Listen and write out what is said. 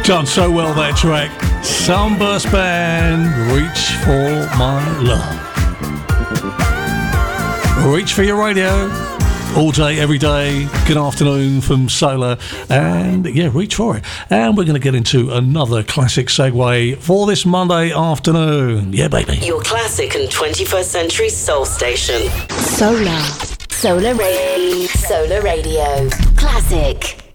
Done so well, that track. Sunburst Band, Reach for My Love. Reach for your radio. All day, every day. Good afternoon from Solar. And yeah, reach for it. And we're going to get into another classic segue for this Monday afternoon. Yeah, baby. Your classic and 21st century soul station. Solar Radio. Classic.